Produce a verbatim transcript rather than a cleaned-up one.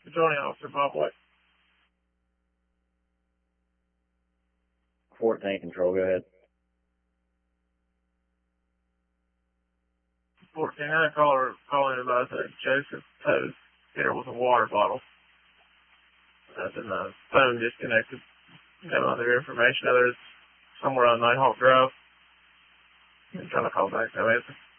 Patrolling Officer Bob White. fourteen Control, go ahead. fourteen, I had a caller calling about that Joseph Post here with a water bottle. Nothing, the phone disconnected. No other information other than somewhere on Nighthawk Drive. I'm trying to call back, no answer.